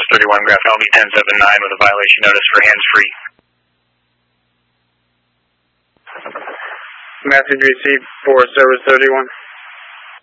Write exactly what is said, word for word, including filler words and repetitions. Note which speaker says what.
Speaker 1: thirty-one, graph L V ten seven nine with a violation notice for hands-free.
Speaker 2: Message received for service thirty-one.